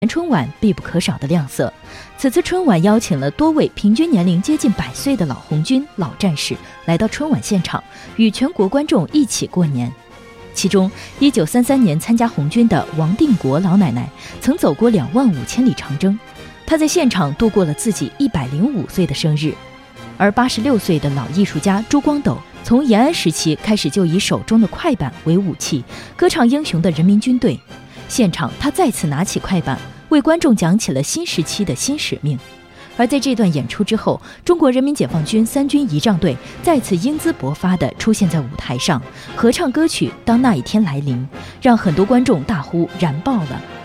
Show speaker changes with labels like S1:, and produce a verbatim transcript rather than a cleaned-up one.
S1: 春晚必不可少的亮色。此次春晚邀请了多位平均年龄接近百岁的老红军、老战士来到春晚现场，与全国观众一起过年。其中一九三三年参加红军的王定国老奶奶曾走过两万五千里长征，她在现场度过了自己一百零五岁的生日。而八十六岁的老艺术家朱光斗从延安时期开始就以手中的快板为武器，歌唱英雄的人民军队。现场他再次拿起快板，为观众讲起了新时期的新使命。而在这段演出之后，中国人民解放军三军仪仗队再次英姿勃发地出现在舞台上，合唱歌曲《当那一天来临》，让很多观众大呼燃爆了。